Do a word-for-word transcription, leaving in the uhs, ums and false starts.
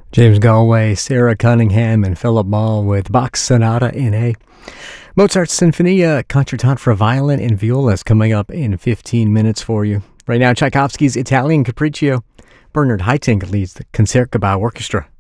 James Galway, Sarah Cunningham, and Philip Ball with Bach Sonata in A. Mozart's Sinfonia Concertante for Violin and Viola is coming up in fifteen minutes for you. Right now, Tchaikovsky's Italian Capriccio. Bernard Haitink leads the Concertgebouw Orchestra.